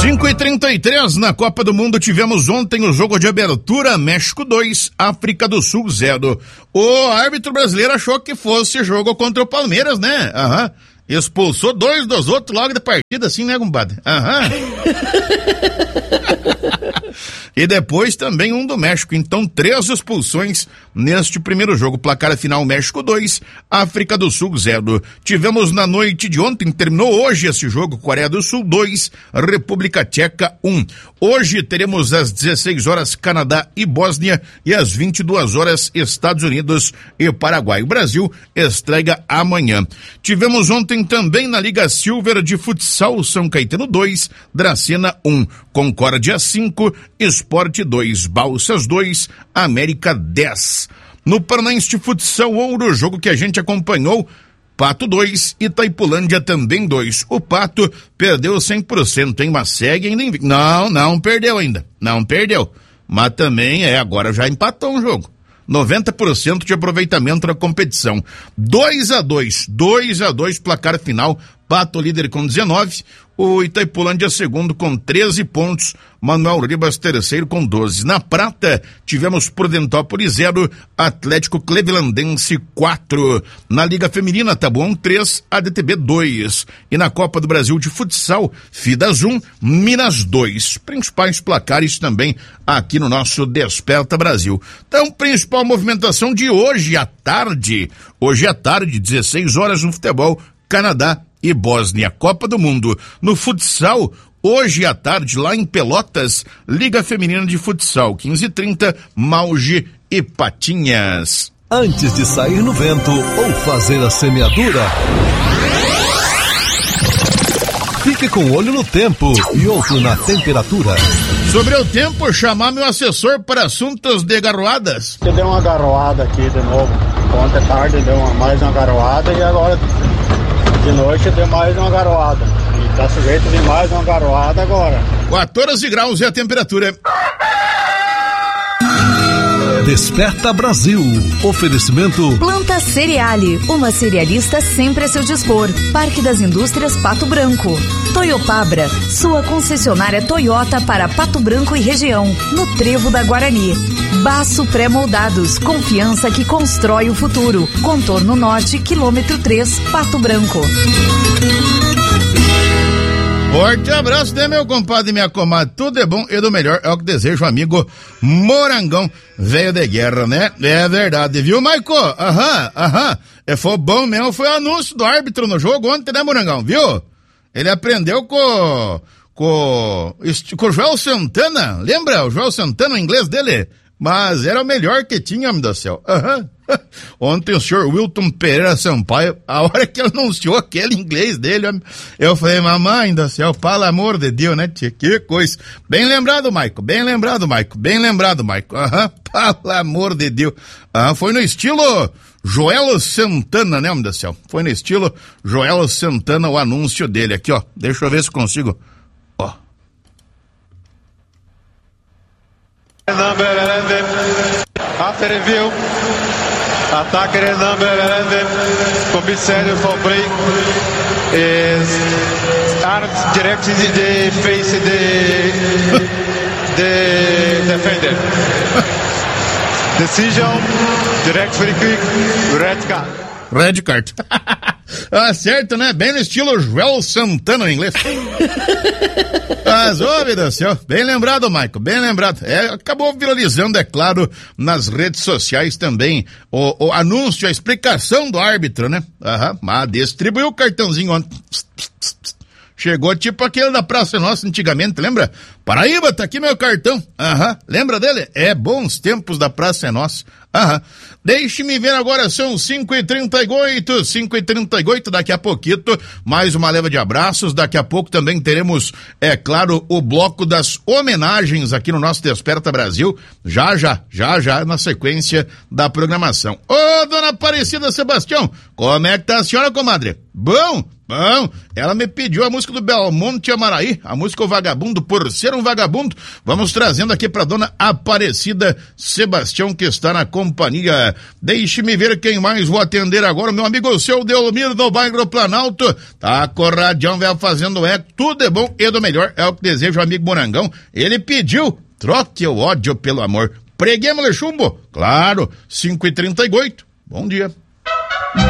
5h33 na Copa do Mundo, tivemos ontem o jogo de abertura, México 2, África do Sul 0. O árbitro brasileiro achou que fosse jogo contra o Palmeiras, né? Expulsou 2 dos outros logo da partida, assim, né, compadre? E depois também um do México, então 3 expulsões neste primeiro jogo. Placar final: México 2, África do Sul 0. Tivemos na noite de ontem, terminou hoje esse jogo, Coreia do Sul 2, República Tcheca 1. Hoje teremos às 16 horas Canadá e Bósnia e às 22 horas Estados Unidos e Paraguai. O Brasil estreia amanhã. Tivemos ontem também na Liga Silver de Futsal, São Caetano 2, Dracena 1, Concórdia 5, Esporte 2, Balsas 2, América 10. No Paranaense de Futsal Ouro, jogo que a gente acompanhou, Pato 2, Itaipulândia também 2. O Pato perdeu 100%, hein? Mas segue ainda invicto. Não perdeu ainda. Não perdeu. Mas também agora já empatou um jogo. 90% de aproveitamento na competição. 2-2, placar final. Pato líder com 19, o Itaipulândia segundo com 13 pontos, Manuel Ribas terceiro com 12. Na prata, tivemos Prudentópolis 0, Atlético Clevelandense 4. Na Liga Feminina, Taboão 3, ADTB 2. E na Copa do Brasil de Futsal, Fidas 1, Minas 2. Principais placares também aqui no nosso Desperta Brasil. Então, principal movimentação de hoje à tarde. Hoje à tarde, 16 horas no futebol, Canadá e Bósnia, Copa do Mundo. No futsal, hoje à tarde, lá em Pelotas, Liga Feminina de Futsal, 15h30, Mauge e Patinhas. Antes de sair no vento ou fazer a semeadura, fique com um olho no tempo e outro na temperatura. Sobre o tempo, chamar meu assessor para assuntos de garoadas. Deu uma garoada aqui de novo. Ontem à tarde deu mais uma garoada e agora de noite deu mais uma garoada. E tá sujeito de mais uma garoada agora. 14 graus é a temperatura. Desperta Brasil. Oferecimento Planta Cereale, uma cerealista sempre a seu dispor. Parque das Indústrias Pato Branco. Toyopabra, sua concessionária Toyota para Pato Branco e região, no Trevo da Guarani. Baço Pré-Moldados, confiança que constrói o futuro. Contorno Norte, quilômetro 3, Pato Branco. Forte abraço, né, meu compadre e minha comadre? Tudo é bom e do melhor é o que desejo, amigo Morangão, velho de guerra, né? É verdade, viu, Maico? Foi bom mesmo, foi o anúncio do árbitro no jogo ontem, né, Morangão, viu? Ele aprendeu com o Joel Santana, lembra? O Joel Santana, o inglês dele? Mas era o melhor que tinha, homem do céu. Ontem o senhor Wilton Pereira Sampaio, a hora que ele anunciou aquele inglês dele, eu falei, mamãe do céu, pelo amor de Deus, né, tia? Que coisa. Bem lembrado, Maico. Pelo amor de Deus. Foi no estilo Joel Santana, né, homem do céu? Foi no estilo Joel Santana o anúncio dele aqui, ó. Deixa eu ver se consigo. Ó. After review, attacker number 11, commissary for break is arms directed the face the defender. Decision, direct free kick, red card. Red card. Certo, né? Bem no estilo Joel Santana em inglês. Mas, ô, vida do céu, bem lembrado, Maico, bem lembrado. Acabou viralizando, é claro, nas redes sociais também o anúncio, a explicação do árbitro, né? Mas distribuiu o cartãozinho ontem. Chegou tipo aquele da Praça Nossa antigamente, lembra? Paraíba, tá aqui meu cartão. Lembra dele? É bons tempos da Praça Nossa. Deixe-me ver agora, são 5h38, daqui a pouquinho, mais uma leva de abraços, daqui a pouco também teremos, é claro, o bloco das homenagens aqui no nosso Desperta Brasil, já na sequência da programação. Ô, dona Aparecida Sebastião, como é que tá a senhora, comadre? Bom? Bom, ela me pediu a música do Belmonte Amaraí, a música O Vagabundo, por ser um vagabundo. Vamos trazendo aqui pra dona Aparecida Sebastião, que está na companhia. Deixe-me ver quem mais vou atender agora. Meu amigo seu Delmiro, do bairro Planalto. Tá corradão, velho, fazendo eco. Tudo é bom e do melhor. É o que deseja o amigo Morangão. Ele pediu, troque o ódio pelo amor. Preguemos-lhe chumbo? Claro, 5h38. Bom dia.